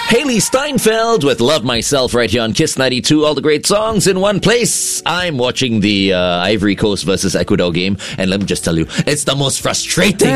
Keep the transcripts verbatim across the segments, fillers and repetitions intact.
Haley Steinfeld with Love Myself right here on Kiss ninety-two. All the great songs in one place. I'm watching the uh, Ivory Coast versus Ecuador game, and let me just tell you, it's the most frustrating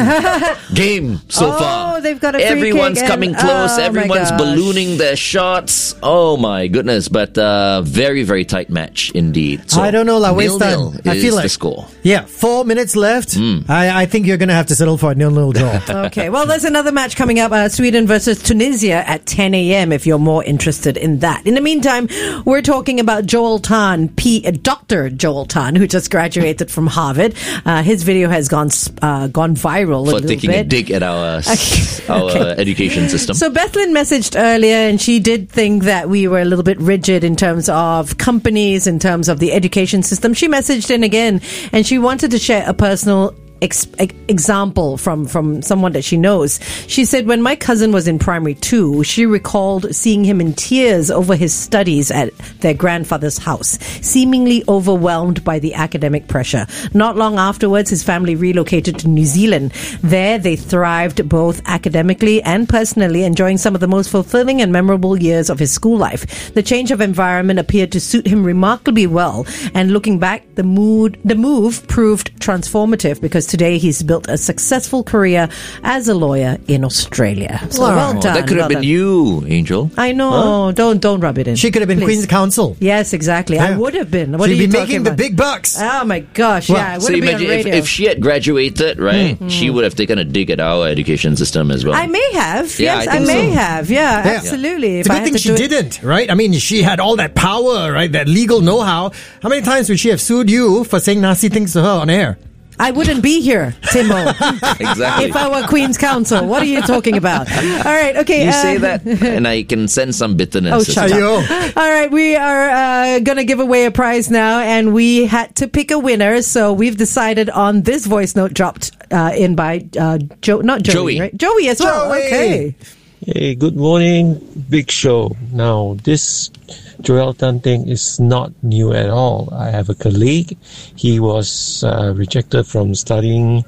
game so oh, far. Oh, they've got a free Everyone's kick coming and, close. oh, Everyone's ballooning their shots. Oh my goodness. But uh, very, very tight match indeed. So, I don't know, La waste nil-nil time. I is feel like the score. Yeah, four minutes left. Mm. I, I think you're going to have to settle for a nil-nil draw. Okay, well, there's another match coming up, uh, Sweden versus Tunisia at ten a.m. if you're more interested in that. In the meantime, we're talking about Joel Tan, P, uh, Doctor Joel Tan, who just graduated from Harvard. Uh, his video has gone uh, gone viral For a little taking bit. a dig at our, Okay. our Okay. education system. So Bethlyn messaged earlier, and she did think that we were a little bit rigid in terms of companies, in terms of the education system. She messaged in again, and she wanted to share a personal Ex- example from, from someone that she knows. She said, when my cousin was in primary two, she recalled seeing him in tears over his studies at their grandfather's house, seemingly overwhelmed by the academic pressure. Not long afterwards, his family relocated to New Zealand. There, they thrived both academically and personally, enjoying some of the most fulfilling and memorable years of his school life. The change of environment appeared to suit him remarkably well, and looking back, the mood, the move proved transformative because today he's built a successful career as a lawyer in Australia. So Wow. well done. That could have well been done. you, Angel. I know. Huh? Don't don't rub it in. She could have been Please. Queen's Counsel. Yes, exactly. I Yeah. would have been. What She'd are you be talking making about? the big bucks. Oh my gosh! Well, yeah, I would So have been on imagine if, radio. if she had graduated, right, she would have taken a dig at our education system as well. I may have. Yeah, yes, I I, think may so. have. Yeah, Yeah. absolutely. It's If a I good had thing to she do it- didn't, right? I mean, she had all that power, right? That legal know-how. How many times would she have sued you for saying nasty things to her on air? I wouldn't be here, Timo. Exactly. If I were Queen's Counsel, what are you talking about? All right, okay. You uh, say that, and I can sense some bitterness. Oh, as shut well. up. Ayo. All right, we are uh, going to give away a prize now, and we had to pick a winner, so we've decided on this voice note dropped uh, in by uh, Joe, not Joey, Joey. right? Joey as well. Joey. Okay. Hey, good morning, Big Show. Now, this Joel Tan thing is not new at all. I have a colleague. He was uh, rejected from studying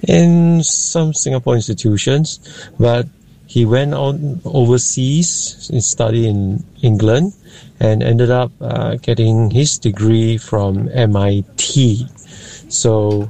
in some Singapore institutions, but he went on overseas and studied in England and ended up uh, getting his degree from M I T. So,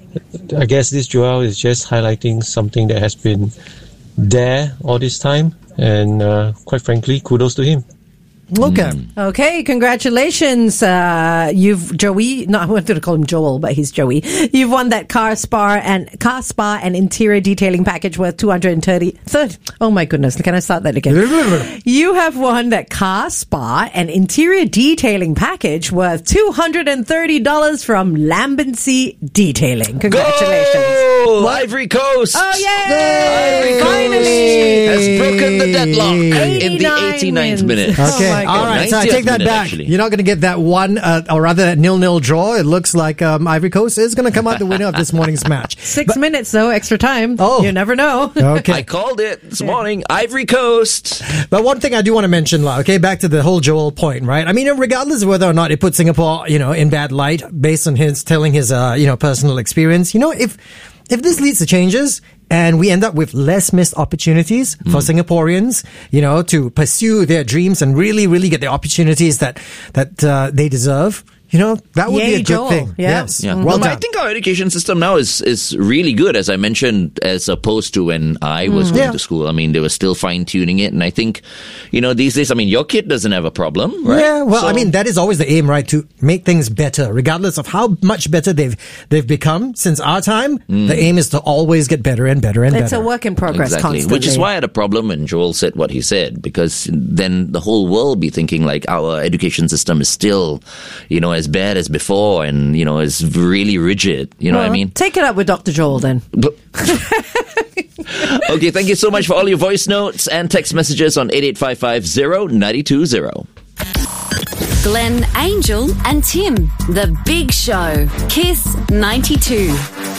I guess this Joel is just highlighting something that has been there all this time, and uh, quite frankly, kudos to him. Okay. Okay, congratulations. Uh, you've, Joey, no, I wanted to call him Joel, but he's Joey. You've won that car spa and car spa and interior detailing package worth two hundred thirty, thirty oh my goodness, can I start that again? You have won that car spa and interior detailing package worth two hundred thirty dollars from Lambency Detailing. Congratulations. Go! Ivory Coast! Oh, yay! Ivory Coast Finally! has broken the deadlock in the eighty-nine eighty-ninth wins. minute. Oh Okay, my all right. So I ninetieth take that minute, back. actually. You're not going to get that one, uh, or rather, that nil-nil draw. It looks like um, Ivory Coast is going to come out the winner of this morning's match. Six minutes, though, extra time. Oh. You never know. Okay. I called it this morning. Ivory Coast. But one thing I do want to mention, lah, okay, back to the whole Joel point, right? I mean, regardless of whether or not it puts Singapore, you know, in bad light based on his telling his, uh, you know, personal experience, you know, if if this leads to changes and we end up with less missed opportunities for Singaporeans, you know, to pursue their dreams and really, really get the opportunities that that uh, they deserve, you know, that would Yay, be a good Joel. thing. Yeah. Yes. Yeah. Well But I done. think our education system now is, is really good, as I mentioned, as opposed to when I was going Yeah. to school. I mean, they were still fine tuning it. And I think, you know, these days, I mean, your kid doesn't have a problem, right? Yeah, well, So- I mean, that is always the aim, right? To make things better, regardless of how much better they've they've become since our time. The aim is to always get better and better and It's better. a work in progress Exactly. constantly. Which is why I had a problem when Joel said what he said, because then the whole world be thinking like our education system is still, you know, as bad as before and, you know, is really rigid. You know what I Well, mean? Take it up with Doctor Joel then. But- okay, thank you so much for all your voice notes and text messages on eight eight five five zero nine two zero. Glenn, Angel, and Tim. The Big Show. Kiss ninety-two.